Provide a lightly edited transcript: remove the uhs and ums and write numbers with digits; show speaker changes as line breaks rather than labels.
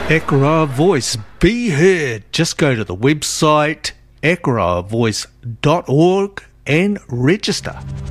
Ekara Voice, be heard. Just go to the website ekaravoice.org and register.